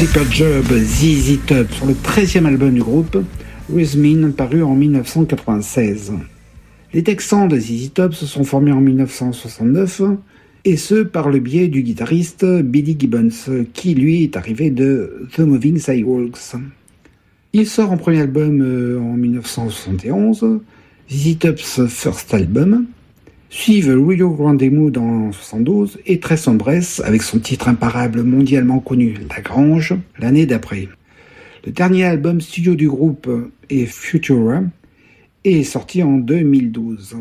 Zipper Job, ZZ Top, sur le 13e album du groupe, Rhythmin, paru en 1996. Les Texans de ZZ Top se sont formés en 1969, et ce par le biais du guitariste Billy Gibbons, qui lui est arrivé de The Moving Sidewalks. Il sort en premier album en 1971, ZZ Top's first album, suivent Rio Grande Mood en 72 et Tres Hombres avec son titre imparable mondialement connu La Grange l'année d'après. Le dernier album studio du groupe est Futura et est sorti en 2012.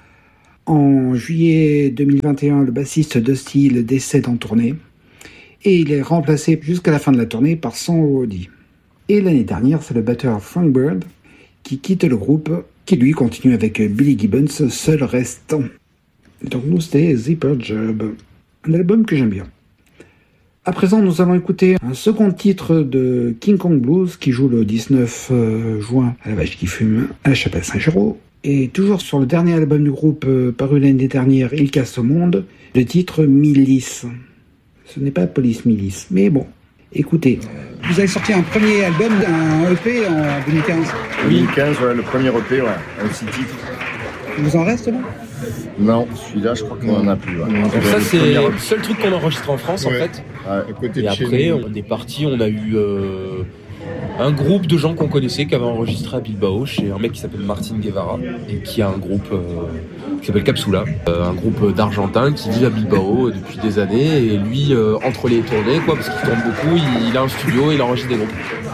En juillet 2021, le bassiste Dusty Hill décède en tournée et il est remplacé jusqu'à la fin de la tournée par Son Roddy. Et l'année dernière, c'est le batteur Frank Bird qui quitte le groupe, qui lui continue avec Billy Gibbons, seul restant. Donc nous, c'était Zipper Job, un album que j'aime bien. À présent, nous allons écouter un second titre de King Kong Blues qui joue le 19 juin à la Vache qui Fume à la Chapelle Saint-Géraud. Et toujours sur le dernier album du groupe paru l'année dernière, Il Casse au Monde, le titre Milice. Ce n'est pas Police Milice, mais bon, écoutez. Vous avez sorti un premier album, un EP en 2015. 2015, ouais, le premier EP, ouais, un 6 titres. Il vous en reste là ? Non, celui-là, je crois qu'on en a plus. Ouais. Donc ça, c'est le seul truc qu'on enregistre en France, ouais. En fait. Ouais, à côté et de après, on est parti, on a eu un groupe de gens qu'on connaissait qui avaient enregistré à Bilbao chez un mec qui s'appelle Martin Guevara et qui a un groupe qui s'appelle Capsula, un groupe d'Argentins qui vit à Bilbao depuis des années. Et lui, entre les tournées, quoi, parce qu'il tourne beaucoup, il a un studio et il enregistre des groupes.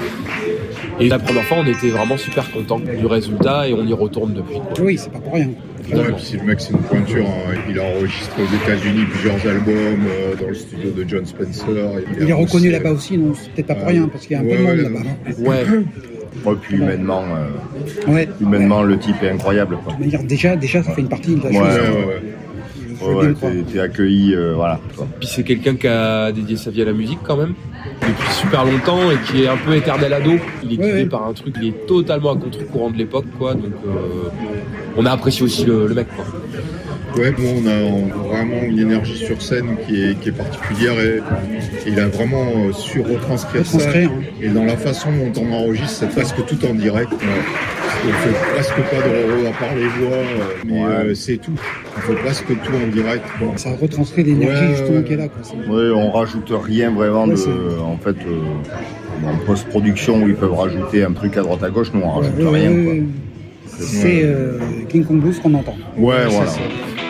Et la première fois, on était vraiment super contents du résultat et on y retourne depuis, quoi. Oui, c'est pas pour rien. Ouais, et puis le mec, c'est une pointure. Hein. Il a enregistré aux États-Unis plusieurs albums dans le studio de John Spencer. Il est reconnu là-bas aussi, non ? C'est peut-être pas pour rien, parce qu'il y a un peu de monde là-bas. Ouais. Ouais, puis humainement, humainement, le type est incroyable, quoi. Déjà, ça fait une partie de la chose. Ouais, t'es accueilli, voilà. Puis c'est quelqu'un qui a dédié sa vie à la musique quand même, depuis super longtemps et qui est un peu éternel ado. Il est guidé par un truc, il est totalement à contre-courant de l'époque, quoi. Donc on a apprécié aussi le mec, quoi. Ouais, nous on a vraiment une énergie sur scène qui est particulière et il a vraiment su retranscrire ça. Hein. Et dans la façon dont on enregistre, c'est presque tout en direct. On fait presque pas de rôle à part les voix, mais c'est tout. On fait presque tout en direct, quoi. Ça retranscrit l'énergie justement qui est là, quoi. Oui, on rajoute rien vraiment en fait, en post-production où ils peuvent rajouter un truc à droite à gauche, nous on rajoute rien, quoi. C'est King Kong Blues qu'on entend. Ouais, voilà.